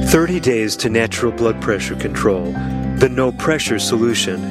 30 days to natural blood pressure control, the no-pressure solution.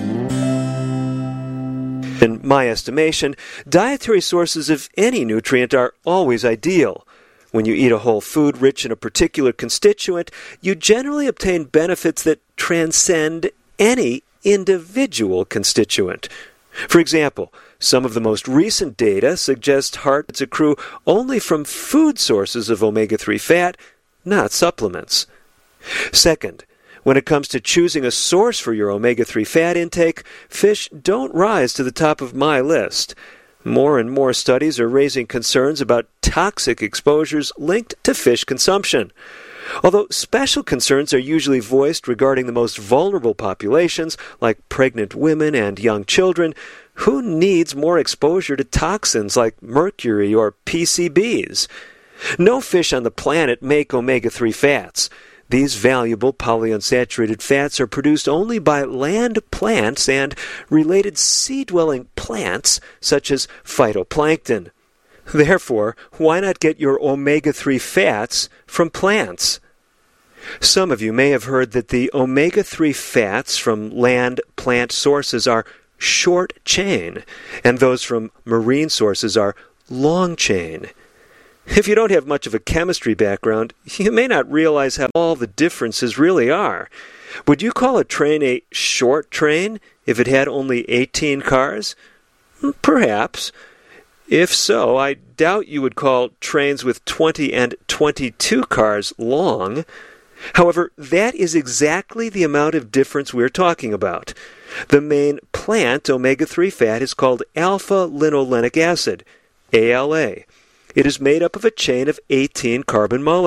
In my estimation, dietary sources of any nutrient are always ideal. When you eat a whole food rich in a particular constituent, you generally obtain benefits that transcend any individual constituent. For example, some of the most recent data suggest heart rates accrue only from food sources of omega-3 fat, not supplements. Second, when it comes to choosing a source for your omega-3 fat intake, fish don't rise to the top of my list. More and more studies are raising concerns about toxic exposures linked to fish consumption. Although special concerns are usually voiced regarding the most vulnerable populations, like pregnant women and young children, who needs more exposure to toxins like mercury or PCBs? No fish on the planet make omega-3 fats. These valuable polyunsaturated fats are produced only by land plants and related sea-dwelling plants such as phytoplankton. Therefore, why not get your omega-3 fats from plants? Some of you may have heard that the omega-3 fats from land plant sources are short chain, and those from marine sources are long chain. If you don't have much of a chemistry background, you may not realize how all the differences really are. Would you call a train a short train if it had only 18 cars? Perhaps. If so, I doubt you would call trains with 20 and 22 cars long. However, that is exactly the amount of difference we're talking about. The main plant omega-3 fat is called alpha-linolenic acid, ALA. It is made up of a chain of 18 carbon molecules.